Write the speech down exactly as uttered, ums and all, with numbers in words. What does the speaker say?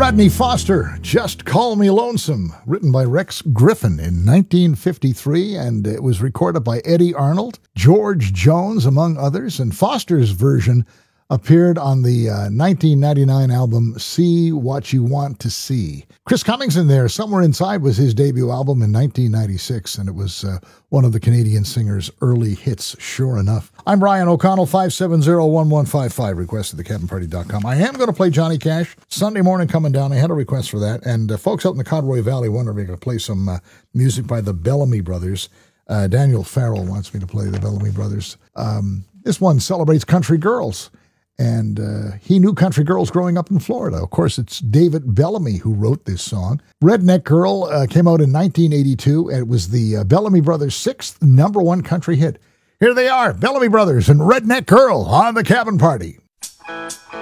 Rodney Foster, Just Call Me Lonesome, written by Rex Griffin in nineteen fifty-three, and it was recorded by Eddie Arnold, George Jones, among others, and Foster's version appeared on the uh, nineteen ninety-nine album See What You Want to See. Chris Cummings in there, Somewhere Inside was his debut album in nineteen ninety-six, and it was uh, one of the Canadian singer's early hits, sure enough. I'm Ryan O'Connell, five seven zero, one one five five, request at the cabin party dot com. I am going to play Johnny Cash Sunday morning coming down. I had a request for that, and uh, folks out in the Conroy Valley wonder if I can play some uh, music by the Bellamy Brothers. Uh, Daniel Farrell wants me to play the Bellamy Brothers. Um, this one celebrates country girls. And uh, he knew country girls growing up in Florida. Of course, it's David Bellamy who wrote this song. Redneck Girl uh, came out in nineteen eighty-two. And it was the uh, Bellamy Brothers' sixth number one country hit. Here they are, Bellamy Brothers and Redneck Girl on the Cabin Party.